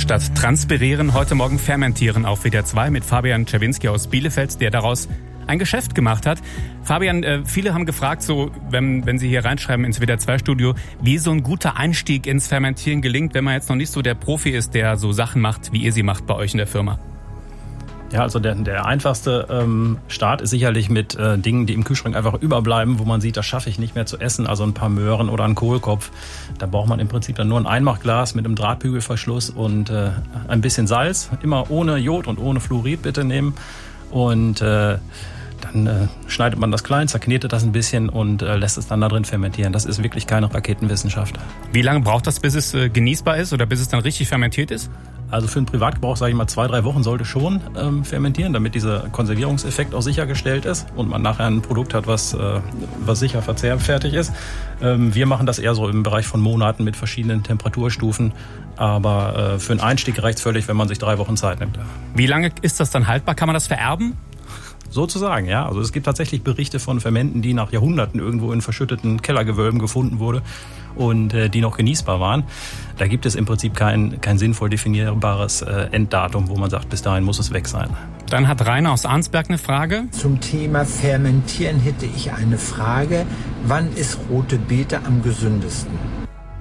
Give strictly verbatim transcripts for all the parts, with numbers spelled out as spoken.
Statt transpirieren, heute Morgen fermentieren auf W D R zwei mit Fabian Czerwinski aus Bielefeld, der daraus ein Geschäft gemacht hat. Fabian, äh, viele haben gefragt, so wenn, wenn Sie hier reinschreiben ins W D R zwei Studio, wie so ein guter Einstieg ins Fermentieren gelingt, wenn man jetzt noch nicht so der Profi ist, der so Sachen macht, wie ihr sie macht bei euch in der Firma. Ja, also der, der einfachste ähm, Start ist sicherlich mit äh, Dingen, die im Kühlschrank einfach überbleiben, wo man sieht, das schaffe ich nicht mehr zu essen, also ein paar Möhren oder einen Kohlkopf. Da braucht man im Prinzip dann nur ein Einmachglas mit einem Drahtbügelverschluss und äh, ein bisschen Salz, immer ohne Jod und ohne Fluorid bitte nehmen. Und äh, dann äh, schneidet man das klein, zerknetet das ein bisschen und äh, lässt es dann da drin fermentieren. Das ist wirklich keine Raketenwissenschaft. Wie lange braucht das, bis es äh, genießbar ist oder bis es dann richtig fermentiert ist? Also für den Privatgebrauch, sage ich mal, zwei, drei Wochen sollte schon ähm, fermentieren, damit dieser Konservierungseffekt auch sichergestellt ist und man nachher ein Produkt hat, was, äh, was sicher verzehrfertig ist. Ähm, wir machen das eher so im Bereich von Monaten mit verschiedenen Temperaturstufen, aber äh, für einen Einstieg reicht es völlig, wenn man sich drei Wochen Zeit nimmt. Wie lange ist das dann haltbar? Kann man das vererben? Sozusagen, ja. Also es gibt tatsächlich Berichte von Fermenten, die nach Jahrhunderten irgendwo in verschütteten Kellergewölben gefunden wurde und äh, die noch genießbar waren. Da gibt es im Prinzip kein, kein sinnvoll definierbares äh, Enddatum, wo man sagt, bis dahin muss es weg sein. Dann hat Rainer aus Arnsberg eine Frage. Zum Thema Fermentieren hätte ich eine Frage. Wann ist rote Beete am gesündesten?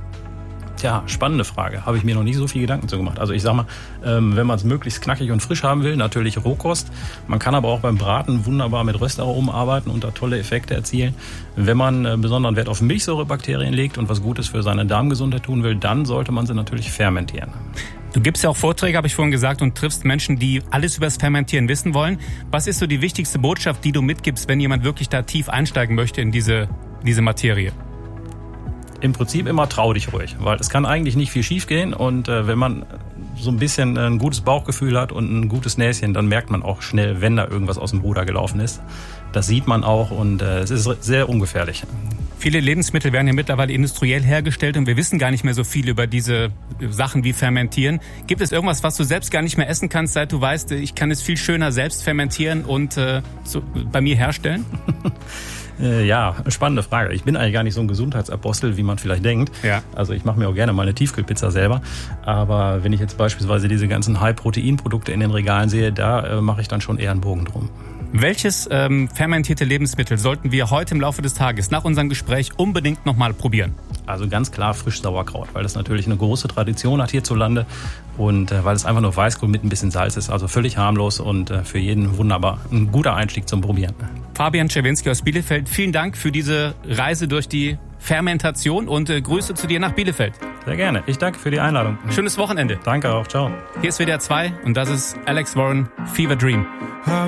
Tja, spannende Frage. Habe ich mir noch nicht so viel Gedanken zu gemacht. Also ich sag mal, ähm, wenn man es möglichst knackig und frisch haben will, natürlich Rohkost. Man kann aber auch beim Braten wunderbar mit Röstaromen arbeiten und da tolle Effekte erzielen. Wenn man äh, besonderen Wert auf Milchsäurebakterien legt und was Gutes für seine Darmgesundheit tun will, dann sollte man sie natürlich fermentieren. Du gibst ja auch Vorträge, habe ich vorhin gesagt, und triffst Menschen, die alles über das Fermentieren wissen wollen. Was ist so die wichtigste Botschaft, die du mitgibst, wenn jemand wirklich da tief einsteigen möchte in diese, diese Materie? Im Prinzip immer trau dich ruhig, weil es kann eigentlich nicht viel schief gehen und äh, wenn man so ein bisschen ein gutes Bauchgefühl hat und ein gutes Näschen, dann merkt man auch schnell, wenn da irgendwas aus dem Ruder gelaufen ist. Das sieht man auch und äh, es ist sehr ungefährlich. Viele Lebensmittel werden ja mittlerweile industriell hergestellt und wir wissen gar nicht mehr so viel über diese Sachen wie Fermentieren. Gibt es irgendwas, was du selbst gar nicht mehr essen kannst, seit du weißt, ich kann es viel schöner selbst fermentieren und äh, so bei mir herstellen? Ja, spannende Frage. Ich bin eigentlich gar nicht so ein Gesundheitsapostel, wie man vielleicht denkt. Ja. Also ich mache mir auch gerne mal eine Tiefkühlpizza selber. Aber wenn ich jetzt beispielsweise diese ganzen High-Protein-Produkte in den Regalen sehe, da äh, mache ich dann schon eher einen Bogen drum. Welches ähm, fermentierte Lebensmittel sollten wir heute im Laufe des Tages nach unserem Gespräch unbedingt nochmal probieren? Also ganz klar Frisch-Sauerkraut, weil das natürlich eine große Tradition hat hierzulande und äh, weil es einfach nur Weißkohl mit ein bisschen Salz ist. Also völlig harmlos und äh, für jeden wunderbar ein guter Einstieg zum Probieren. Fabian Czerwinski aus Bielefeld, vielen Dank für diese Reise durch die Fermentation und äh, Grüße zu dir nach Bielefeld. Sehr gerne. Ich danke für die Einladung. Schönes Wochenende. Danke auch. Ciao. Hier ist W D R zwei und das ist Alex Warren, Fever Dream.